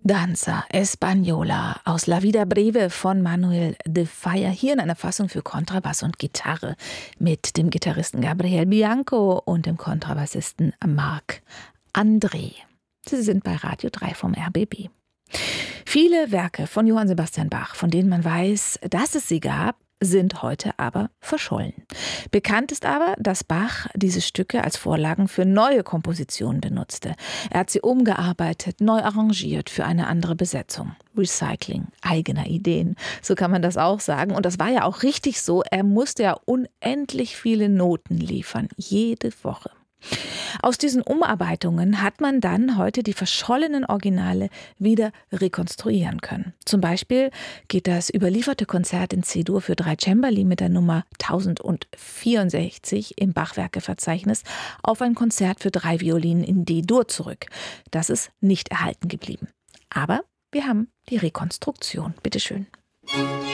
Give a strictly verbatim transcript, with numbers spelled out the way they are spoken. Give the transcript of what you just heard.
Danza Española aus La Vida Breve von Manuel de Falla, hier in einer Fassung für Kontrabass und Gitarre mit dem Gitarristen Gabriel Bianco und dem Kontrabassisten Marc André. Sie sind bei Radio drei vom R B B. Viele Werke von Johann Sebastian Bach, von denen man weiß, dass es sie gab, sind heute aber verschollen. Bekannt ist aber, dass Bach diese Stücke als Vorlagen für neue Kompositionen benutzte. Er hat sie umgearbeitet, neu arrangiert für eine andere Besetzung. Recycling eigener Ideen, so kann man das auch sagen. Und das war ja auch richtig so. Er musste ja unendlich viele Noten liefern, jede Woche. Aus diesen Umarbeitungen hat man dann heute die verschollenen Originale wieder rekonstruieren können. Zum Beispiel geht das überlieferte Konzert in C-Dur für drei Cembali mit der Nummer tausendvierundsechzig im Bachwerkeverzeichnis auf ein Konzert für drei Violinen in D-Dur zurück. Das ist nicht erhalten geblieben. Aber wir haben die Rekonstruktion. Bitteschön.